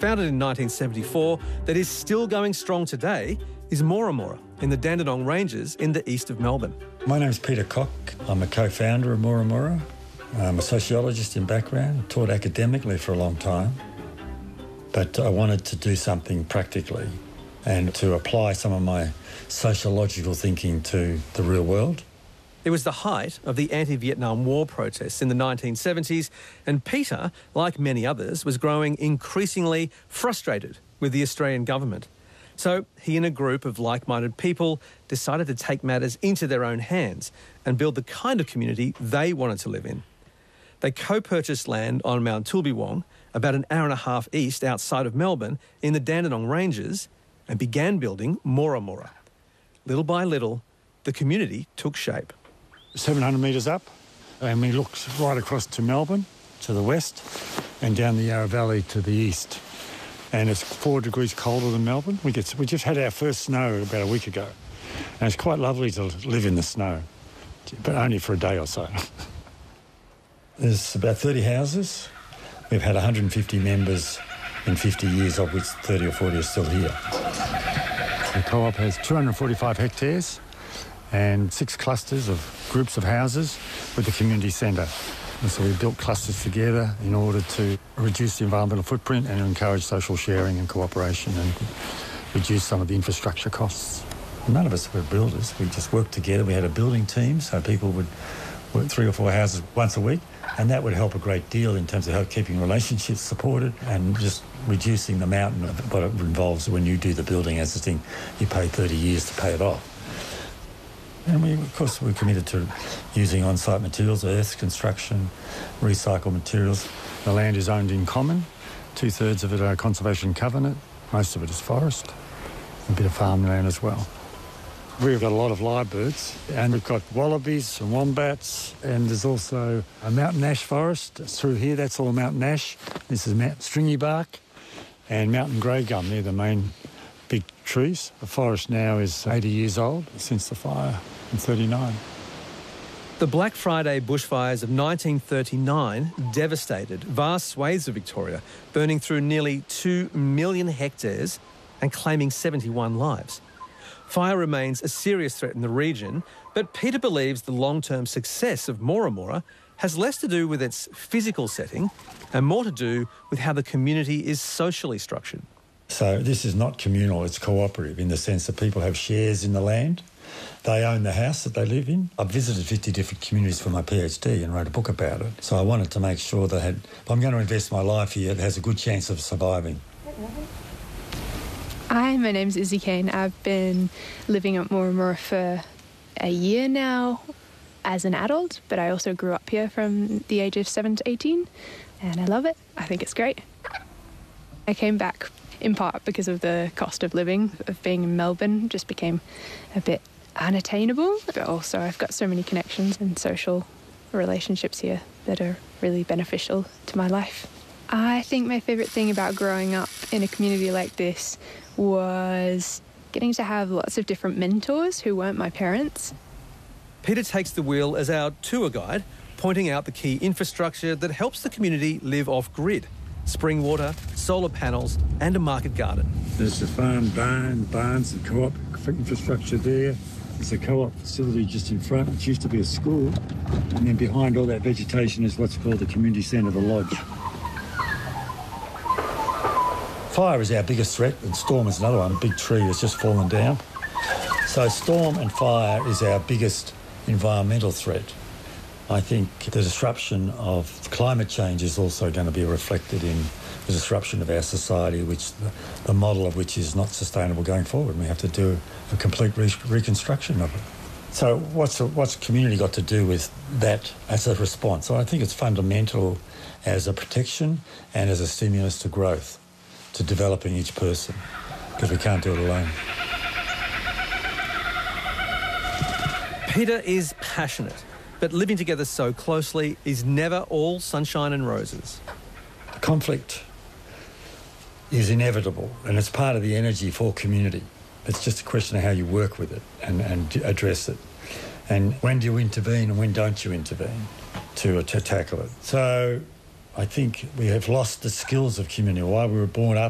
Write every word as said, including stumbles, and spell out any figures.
founded in nineteen seventy-four, that is still going strong today, is Mora Mora in the Dandenong Ranges in the east of Melbourne. My name's Peter Cock. I'm a co-founder of Mora Mora. I'm a sociologist in background, taught academically for a long time. But I wanted to do something practically and to apply some of my sociological thinking to the real world. It was the height of the anti-Vietnam War protests in the nineteen seventies, and Peter, like many others, was growing increasingly frustrated with the Australian government. So he and a group of like-minded people decided to take matters into their own hands and build the kind of community they wanted to live in. They co-purchased land on Mount Tulbiwong, about an hour and a half east outside of Melbourne, in the Dandenong Ranges, and began building Mora Mora. Little by little, the community took shape. seven hundred metres up, and we looked right across to Melbourne, to the west, and down the Yarra Valley to the east. And it's four degrees colder than Melbourne. We, get, we just had our first snow about a week ago, and it's quite lovely to live in the snow, but only for a day or so. There's about thirty houses. We've had one hundred fifty members in fifty years, of which thirty or forty are still here. The co-op has two hundred forty-five hectares and six clusters of groups of houses with the community centre. And so we built clusters together in order to reduce the environmental footprint and encourage social sharing and cooperation and reduce some of the infrastructure costs. None of us were builders. We just worked together. We had a building team, so people would work three or four houses once a week, and that would help a great deal in terms of help keeping relationships supported and just reducing the mountain of what it involves when you do the building as a thing. You pay thirty years to pay it off. And we, of course, we're committed to using on-site materials, earth, construction, recycled materials. The land is owned in common. Two-thirds of it are conservation covenant. Most of it is forest. A bit of farmland as well. We've got a lot of live birds, and we've got wallabies and wombats, and there's also a mountain ash forest through here. That's all mountain ash. This is mountain stringy bark and mountain grey gum. They're the main big trees. The forest now is eighty years old since the fire in thirty-nine. The Black Friday bushfires of nineteen thirty-nine devastated vast swathes of Victoria, burning through nearly two million hectares and claiming seventy-one lives. Fire remains a serious threat in the region, but Peter believes the long-term success of Mora Mora has less to do with its physical setting and more to do with how the community is socially structured. So this is not communal, it's cooperative in the sense that people have shares in the land. They own the house that they live in. I've visited fifty different communities for my PhD and wrote a book about it. So I wanted to make sure that had, if I'm going to invest my life here, it has a good chance of surviving. Hi, my name's Izzy Kane. I've been living at Mora Mora for a year now as an adult, but I also grew up here from the age of seven to eighteen, and I love it. I think it's great. I came back in part because of the cost of living, of being in Melbourne just became a bit unattainable, but also I've got so many connections and social relationships here that are really beneficial to my life. I think my favourite thing about growing up in a community like this was getting to have lots of different mentors who weren't my parents. Peter takes the wheel as our tour guide, pointing out the key infrastructure that helps the community live off-grid. Spring water, solar panels and a market garden. There's the farm barn, barns and co-op infrastructure there. There's a co-op facility just in front, which used to be a school. And then behind all that vegetation is what's called the community centre, the lodge. Fire is our biggest threat, and storm is another one, a big tree that's just fallen down. So storm and fire is our biggest environmental threat. I think the disruption of climate change is also going to be reflected in the disruption of our society, which the, the model of which is not sustainable going forward. We have to do a complete re- reconstruction of it. So what's the, what's community got to do with that as a response? So I think it's fundamental as a protection and as a stimulus to growth, to developing each person, because we can't do it alone. Peter is passionate, but living together so closely is never all sunshine and roses. Conflict is inevitable, and it's part of the energy for community. It's just a question of how you work with it and, and address it. And when do you intervene and when don't you intervene to, to tackle it? So I think we have lost the skills of community. While we were born up